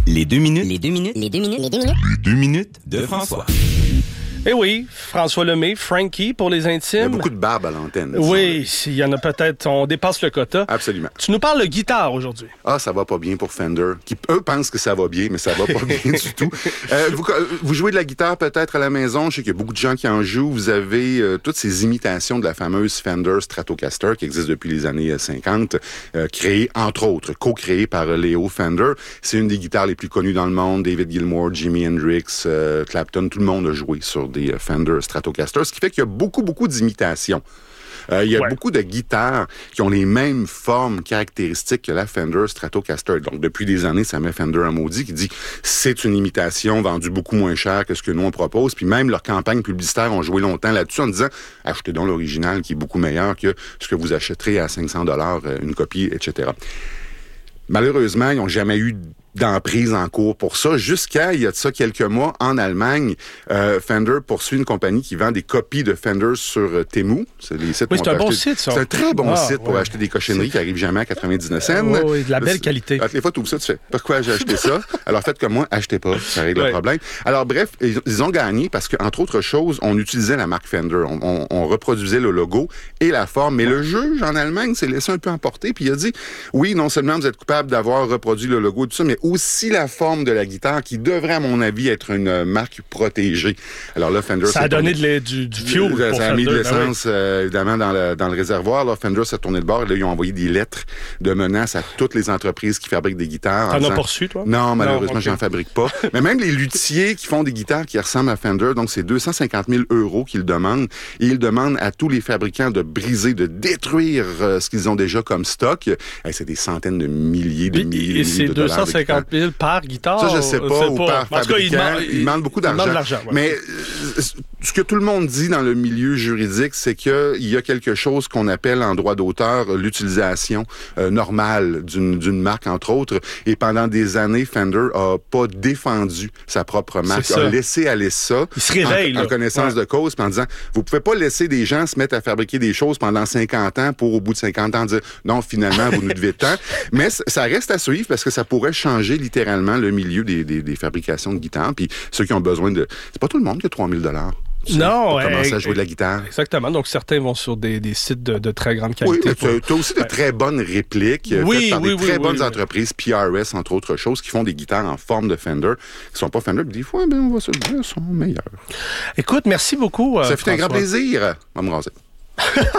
Les 2 minutes. Les 2 minutes. Les 2 minutes. Les 2 minutes. Les 2 minutes de François. Eh oui, François Lemay, Frankie pour les intimes. Il y a beaucoup de barbe à l'antenne. Oui, il y en a peut-être, on dépasse le quota. Absolument. Tu nous parles de guitare aujourd'hui. Ah, ça va pas bien pour Fender, qui, eux, pensent que ça va bien, mais ça va pas bien du tout. Vous jouez de la guitare peut-être à la maison. Je sais qu'il y a beaucoup de gens qui en jouent. Vous avez toutes ces imitations de la fameuse Fender Stratocaster qui existe depuis les années 50, créée, entre autres, co-créée par Leo Fender. C'est une des guitares les plus connues dans le monde. David Gilmour, Jimi Hendrix, Clapton, tout le monde a joué sur des Fender Stratocaster, ce qui fait qu'il y a beaucoup d'imitations. Il y a beaucoup de guitares qui ont les mêmes formes caractéristiques que la Fender Stratocaster. Donc, depuis des années, ça met Fender en maudit qui dit c'est une imitation vendue beaucoup moins cher que ce que nous on propose. Puis même leurs campagnes publicitaires ont joué longtemps là-dessus en disant achetez donc l'original qui est beaucoup meilleur que ce que vous achèterez à 500$ une copie, etc. Malheureusement, ils n'ont jamais eu d'emprise en cours pour ça. Jusqu'à, il y a de ça quelques mois, en Allemagne, Fender poursuit une compagnie qui vend des copies de Fender sur Temu. C'est des sites oui, c'est un bon site, ça. C'est un très bon site pour acheter des cochonneries qui arrivent jamais à 99 cents. Oui, de la belle qualité. Les fois, tu ouvres ça, tu fais « Pourquoi j'ai acheté ça? » Alors, faites comme moi, achetez pas. Ça règle le problème. Alors, bref, ils ont gagné parce qu'entre autres choses, on utilisait la marque Fender. On reproduisait le logo et la forme. Mais le juge, en Allemagne, s'est laissé un peu emporter puis il a dit « Oui, non seulement vous êtes coupable d'avoir reproduit le logo et tout ça, mais aussi la forme de la guitare qui devrait, à mon avis, être une marque protégée. » Alors là, Fender... Ça a donné du fuel pour Ça a mis de Fender, l'essence, évidemment, dans le réservoir. Là, Fender s'est tourné de bord. Et là, ils ont envoyé des lettres de menaces à toutes les entreprises qui fabriquent des guitares. T'en as pas reçu, toi? Non, malheureusement, j'en fabrique pas. Mais même les luthiers qui font des guitares qui ressemblent à Fender, donc c'est 250 000 € qu'ils demandent. Et ils demandent à tous les fabricants de briser, de détruire ce qu'ils ont déjà comme stock. C'est des centaines de milliers de milliers de dollars. Et c'est 250 000 par guitare? Ça, je sais pas, ou par fabricant. En tout cas, il demande beaucoup d'argent. Mais ce que tout le monde dit dans le milieu juridique, c'est qu'il y a quelque chose qu'on appelle en droit d'auteur l'utilisation normale d'une marque, entre autres. Et pendant des années, Fender a pas défendu sa propre marque, a laissé aller ça. Il se réveille, en connaissance de cause, en disant, vous pouvez pas laisser des gens se mettre à fabriquer des choses pendant 50 ans pour, au bout de 50 ans, dire, non, finalement, vous nous devez tant. Mais ça reste à suivre parce que ça pourrait changer littéralement le milieu des fabrications de guitares. Puis ceux qui ont besoin de... C'est pas tout le monde qui a 3 000 $ pour commencer à jouer de la guitare. Exactement. Donc, certains vont sur des sites de très grande qualité. Oui, tu as aussi de très bonnes répliques faites par des très bonnes entreprises, PRS, entre autres choses, qui font des guitares en forme de Fender, qui sont pas Fender. Des fois, on va se le dire, sont meilleurs. Écoute, merci beaucoup, Ça fait un grand plaisir. On va me raser.